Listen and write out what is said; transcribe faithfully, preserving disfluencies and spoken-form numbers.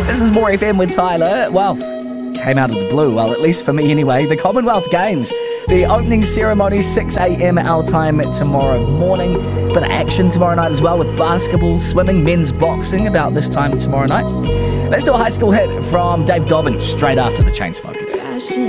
This is More F M with Tyler. Well, came out of the blue, well, at least for me anyway. The Commonwealth Games. The opening ceremony, six a.m. our time tomorrow morning. Bit of action tomorrow night as well with basketball, swimming, men's boxing about this time tomorrow night. Let's do a high school hit from Dave Dobbin straight after the Chainsmokers.